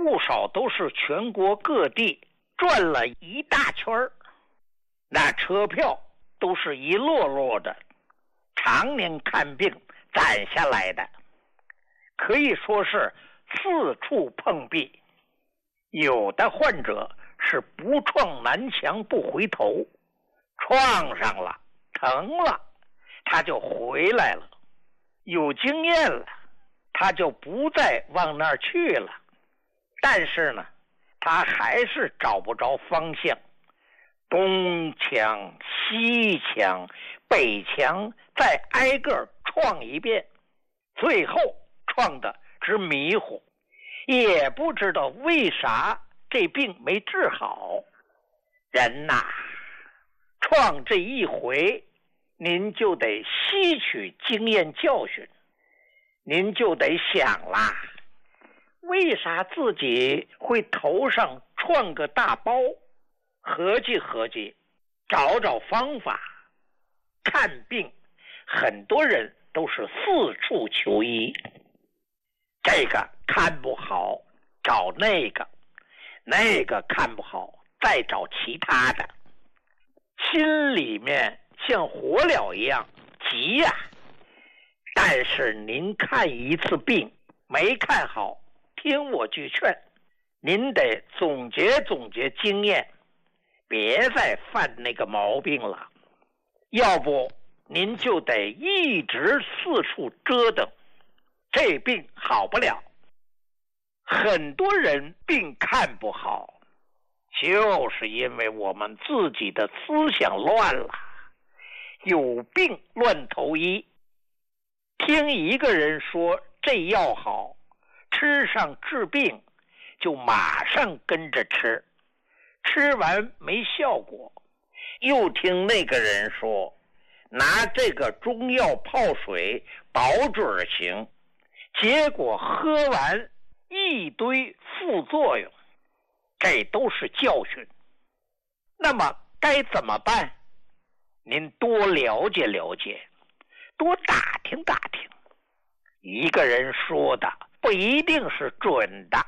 不少都是全国各地转了一大圈儿，那车票都是一摞摞的，常年看病攒下来的，可以说是四处碰壁。有的患者是不撞南墙不回头，撞上了疼了他就回来了，有经验了他就不再往那儿去了，但是呢他还是找不着方向，东墙西墙北墙再挨个撞一遍，最后撞的直迷糊，也不知道为啥这病没治好。人呐，撞这一回您就得吸取经验教训，您就得想啦，为啥自己会头上撞个大包？合计合计，找找方法。看病很多人都是四处求医，这个看不好找那个，那个看不好再找其他的，心里面像火燎一样急呀。但是您看一次病没看好，听我句劝，您得总结总结经验，别再犯那个毛病了，要不您就得一直四处折腾，这病好不了。很多人病看不好，就是因为我们自己的思想乱了，有病乱投医。听一个人说这药好，吃上治病，就马上跟着吃，吃完没效果，又听那个人说拿这个中药泡水保准行，结果喝完一堆副作用，这都是教训。那么该怎么办？您多了解了解，多打听打听，一个人说的不一定是准的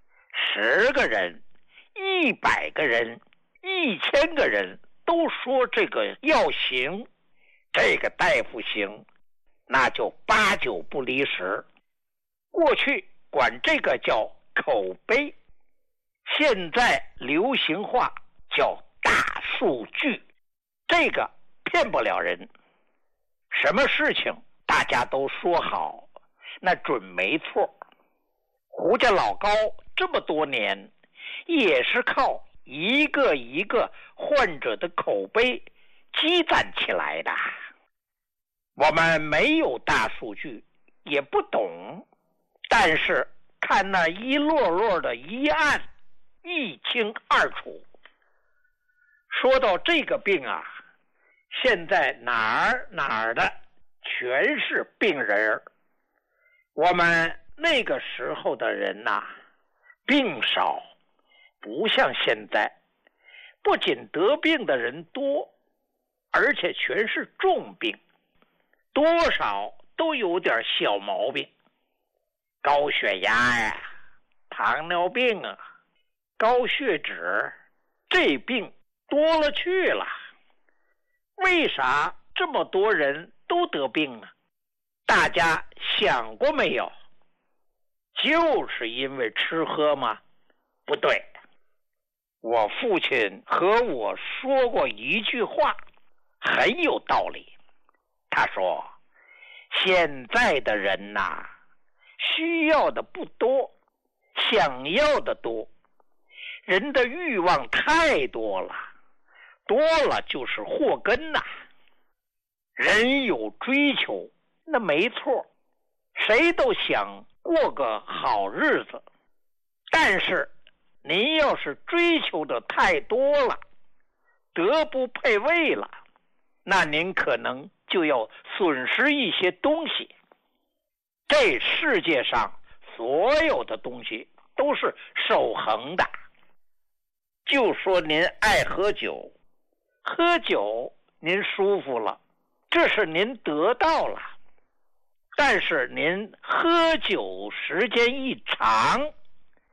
，10个人、100个人、1000个人都说这个药行，这个大夫行，那就8九不离10。过去管这个叫口碑，现在流行话叫大数据，这个骗不了人。什么事情大家都说好，那准没错。胡家老高这么多年也是靠一个一个患者的口碑积攒起来的。我们没有大数据，也不懂，但是看那一摞摞的医案，一清二楚。说到这个病啊，现在哪儿的全是病人。我们那个时候的人呐，病少，不像现在，不仅得病的人多，而且全是重病，多少都有点小毛病，高血压呀，糖尿病啊，高血脂，这病多了去了。为啥这么多人都得病呢？大家想过没有？就是因为吃喝吗？不对。我父亲和我说过一句话，很有道理。他说，现在的人呐，需要的不多，想要的多，人的欲望太多了，多了就是祸根呐。人有追求，那没错，谁都想过个好日子，但是您要是追求的太多了，德不配位了，那您可能就要损失一些东西。这世界上所有的东西都是守恒的。就说您爱喝酒，喝酒您舒服了，这是您得到了，但是您喝酒时间一长，肝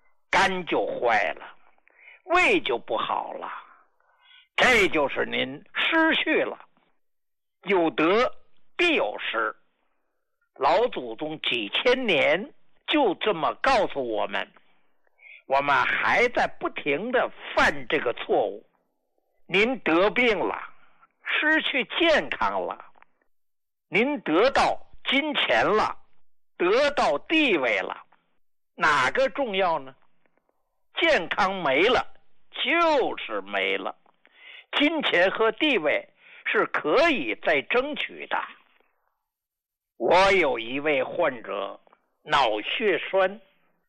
肝就坏了，胃就不好了，这就是您失去了。有得必有失，老祖宗几千年就这么告诉我们，我们还在不停地犯这个错误。您得病了，失去健康了，您得到金钱了，得到地位了，哪个重要呢？健康没了就是没了，金钱和地位是可以再争取的。我有一位患者，脑血栓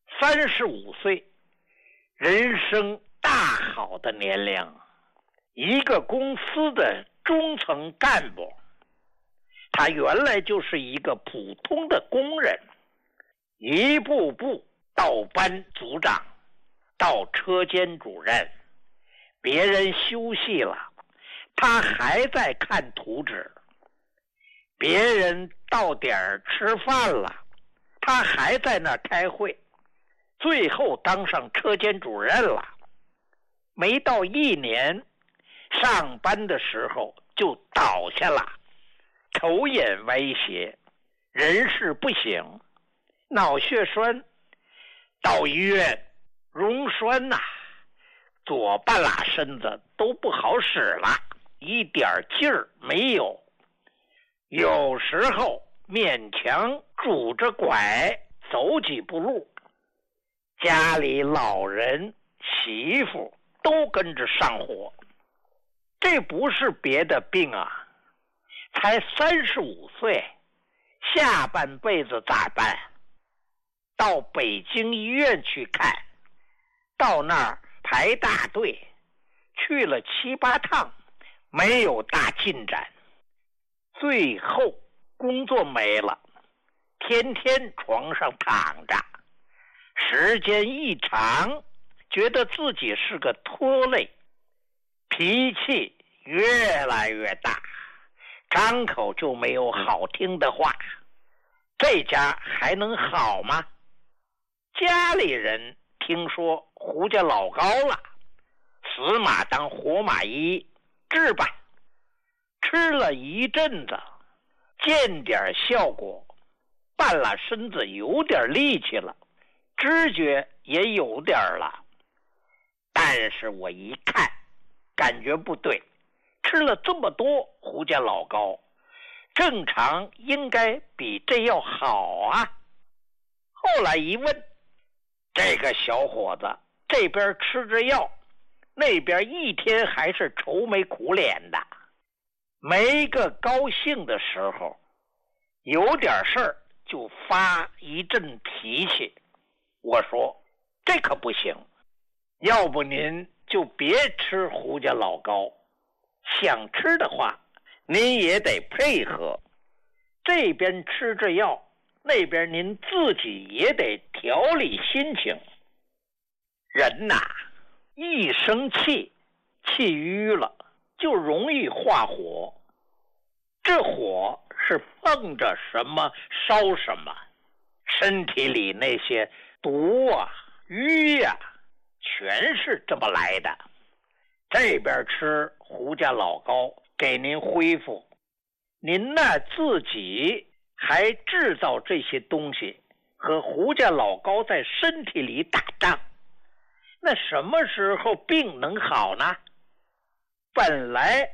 ，35岁，人生大好的年龄，一个公司的中层干部。他原来就是一个普通的工人，一步步到班组长，到车间主任，别人休息了，他还在看图纸；别人到点儿吃饭了，他还在那儿开会。最后当上车间主任了，没到1年，上班的时候就倒下了，口眼歪斜，人事不省，脑血栓，到医院溶栓呐，左半拉身子都不好使了，一点劲儿没有，有时候勉强拄着拐走几步路，家里老人媳妇都跟着上火。这不是别的病啊，才35岁，下半辈子咋办？到北京医院去看，到那儿排大队，去了7、8趟，没有大进展。最后工作没了，天天床上躺着，时间一长，觉得自己是个拖累，脾气越来越大，张口就没有好听的话。这家还能好吗？家里人听说胡家老高了，死马当活马医，治吧。吃了一阵子，见点效果，半拉身子有点力气了，知觉也有点了。但是我一看，感觉不对，吃了这么多胡家老高，正常应该比这药好啊。后来一问，这个小伙子这边吃着药，那边一天还是愁眉苦脸的，没个高兴的时候，有点事儿就发一阵脾气。我说这可不行，要不您就别吃胡家老高，想吃的话您也得配合，这边吃着药，那边您自己也得调理心情。人呐，一生气，气郁了，就容易化火。这火是碰着什么烧什么，身体里那些毒啊、瘀啊，全是这么来的。这边吃胡家老高给您恢复，您呢自己还制造这些东西，和胡家老高在身体里打仗，那什么时候病能好呢？本来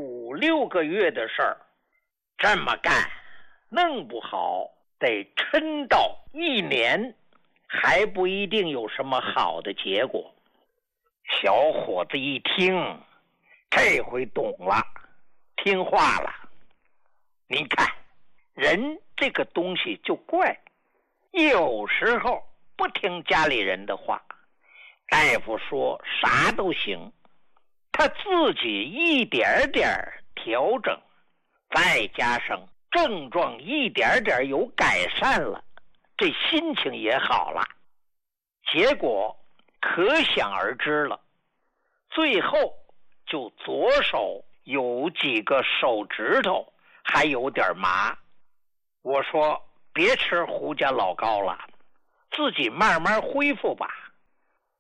5、6个月的事儿，这么干弄不好得撑到1年，还不一定有什么好的结果。小伙子一听，这回懂了，听话了。您看，人这个东西就怪，有时候不听家里人的话，大夫说啥都行，他自己一点点调整，再加上症状一点点有改善了，这心情也好了，结果可想而知了。最后就左手有几个手指头还有点麻。我说别吃胡家老高了，自己慢慢恢复吧。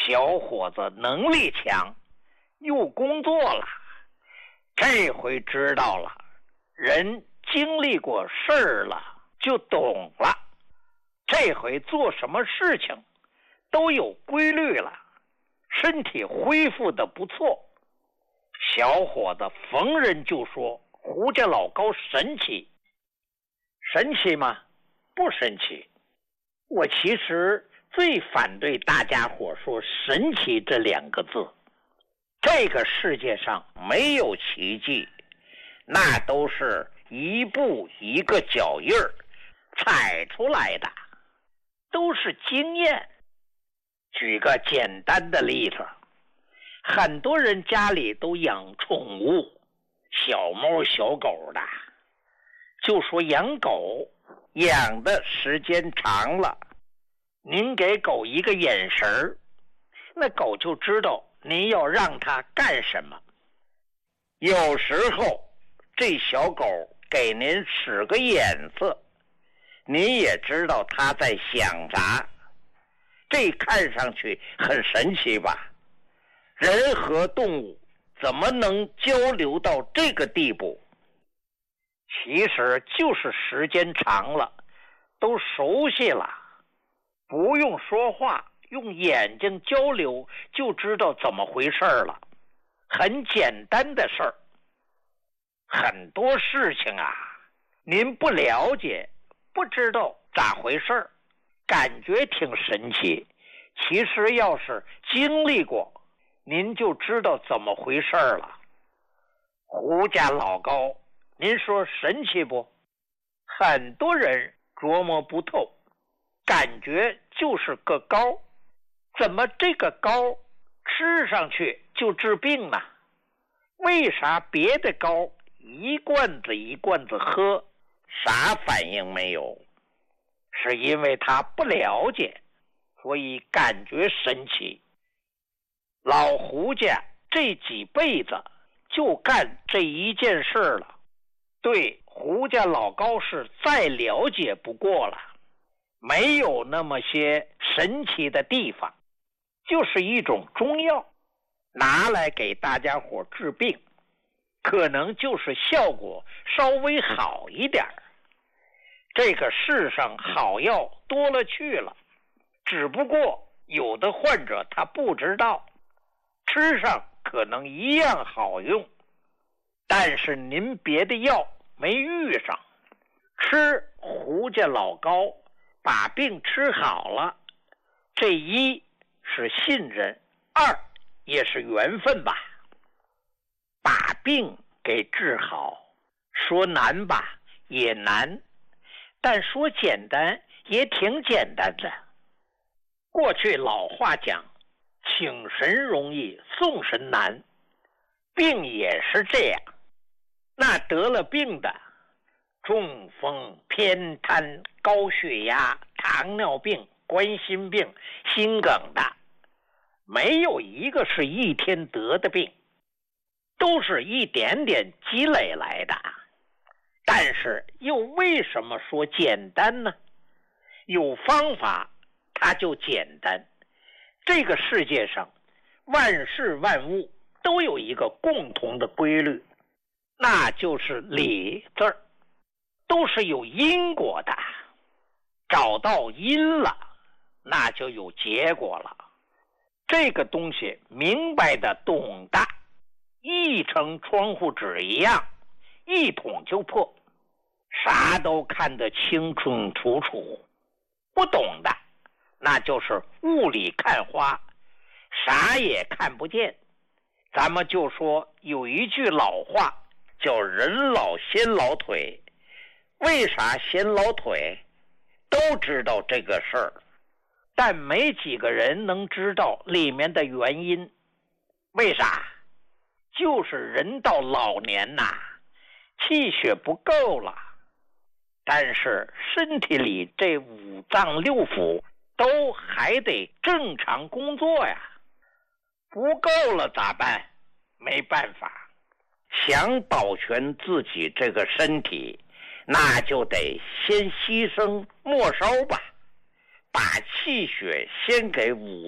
小伙子能力强，又工作了，这回知道了，人经历过事儿了就懂了，这回做什么事情都有规律了，身体恢复得不错。小伙子逢人就说胡家老高神奇。神奇吗？不神奇。我其实最反对大家伙说神奇这2个字。这个世界上没有奇迹，那都是一步一个脚印儿踩出来的，都是经验。举个简单的例子，很多人家里都养宠物，小猫小狗的，就说养狗养的时间长了，您给狗一个眼神，那狗就知道您要让它干什么。有时候这小狗给您使个眼色，您也知道它在想啥。这看上去很神奇吧？人和动物怎么能交流到这个地步？其实就是时间长了，都熟悉了，不用说话，用眼睛交流就知道怎么回事了。很简单的事儿。很多事情啊，您不了解，不知道咋回事，感觉挺神奇，其实要是经历过，您就知道怎么回事了。胡家老高，您说神奇不？很多人琢磨不透，感觉就是个膏，怎么这个膏吃上去就治病呢？为啥别的膏一罐子一罐子喝，啥反应没有？是因为他不了解，所以感觉神奇。老胡家这几辈子就干这一件事了，对胡家老高是再了解不过了，没有那么些神奇的地方，就是一种中药，拿来给大家伙治病，可能就是效果稍微好一点。这个世上好药多了去了，只不过有的患者他不知道，吃上可能一样好用，但是您别的药没遇上，吃胡家老高把病吃好了，这一是信任，二也是缘分吧。把病给治好，说难吧也难，但说简单也挺简单的。过去老话讲，请神容易送神难，病也是这样。那得了病的，中风、偏瘫、高血压、糖尿病、冠心病、心梗的，没有一个是一天得的病，都是一点点积累来的。但是又为什么说简单呢？有方法它就简单。这个世界上万事万物都有一个共同的规律，那就是理字儿，都是有因果的。找到因了，那就有结果了。这个东西明白的懂的，一层窗户纸一样，一捅就破，啥都看得清清楚楚。不懂的，那就是雾里看花，啥也看不见。咱们就说有一句老话叫人老先老腿，为啥先老腿？都知道这个事儿，但没几个人能知道里面的原因。为啥？就是人到老年呐，气血不够了，但是身体里这五脏六腑都还得正常工作呀，不够了咋办？没办法，想保全自己这个身体，那就得先牺牲末梢吧，把气血先给五